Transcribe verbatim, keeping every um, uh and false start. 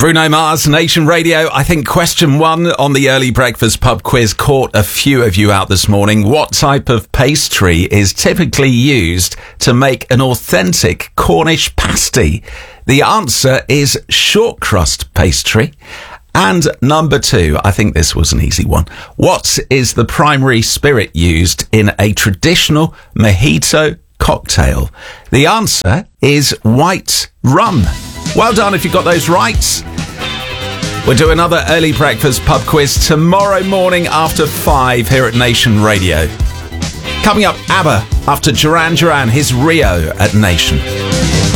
Bruno Mars, Nation Radio. I think question one on the early breakfast pub quiz caught a few of you out this morning. What type of pastry is typically used to make an authentic Cornish pasty? The answer is short crust pastry. And number two, I think this was an easy one. What is the primary spirit used in a traditional mojito cocktail? The answer is white rum. Well done if you got those right. We'll do another early breakfast pub quiz tomorrow morning after five here at Nation Radio. Coming up, ABBA after Duran Duran, his Rio at Nation.